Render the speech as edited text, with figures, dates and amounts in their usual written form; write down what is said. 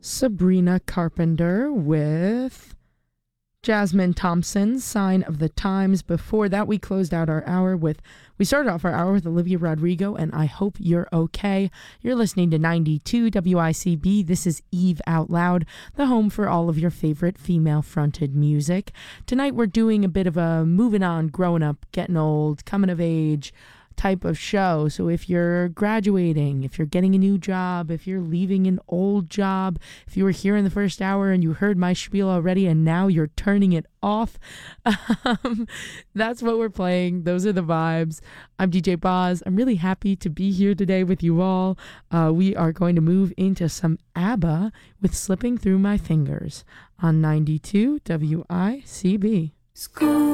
Sabrina Carpenter with Jasmine Thompson's Sign of the Times. Before that, we started off our hour with Olivia Rodrigo and I Hope You're Okay. You're listening to 92 WICB. This is Eve Out Loud, the home for all of your favorite female-fronted music. Tonight we're doing a bit of a moving on, growing up, getting old, coming of age type of show. So if you're graduating, if you're getting a new job, if you're leaving an old job, if you were here in the first hour and you heard my spiel already and now you're turning it off, that's what we're playing. Those are the vibes. I'm DJ Boz. I'm really happy to be here today with you all. We are going to move into some ABBA with Slipping Through My Fingers on 92 WICB. School